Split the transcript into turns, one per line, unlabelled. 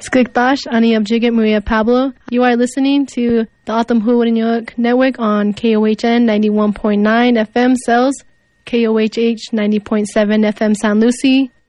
Skliktash, Ani Abjigit Maria Pablo. You are listening to the Atam Huwarinyoak Network on KOHN 91.9 FM Cells, KOHH 90.7 FM San Lucie,